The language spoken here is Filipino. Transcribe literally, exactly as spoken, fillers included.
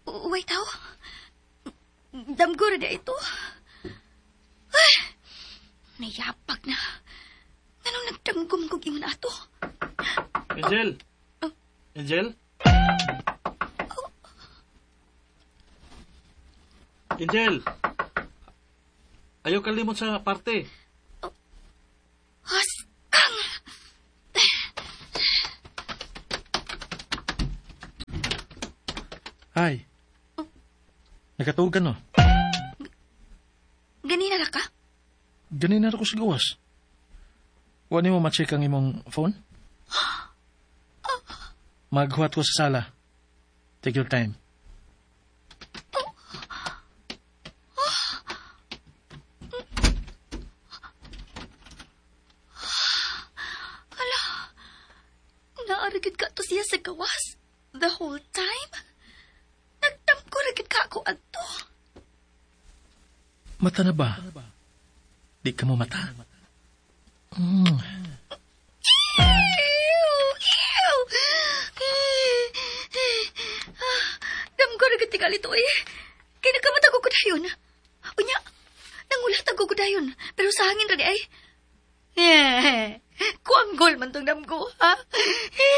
Wait, tao. Damgo na ito. Ay, nayapag na. Anong nagdamgom kong ingon ato? Angel? Oh. Angel? Oh. Angel? Ayaw kalimot sa parte. Oh. Haskang! Ay. Oh. Nagatugan no? Ganina na ka? Ganina na ako sa gawas. Wani mo ma-check ang imong phone? Maghuwat ko sa sala. Take your time. Hala, naaragid ka to siya sa gawas the whole time? Nagtamko ragid ka ako adto. Mata na ba? Di ka mo mata? Mm. Ew! Ew! Damgo ragid tingali to eh. Kaya nagkamatago ko dayon. Unya, nangulat ako ko dayon. Pero sa hangin rin ay. Eh, kuanggol man tong damgo, ha?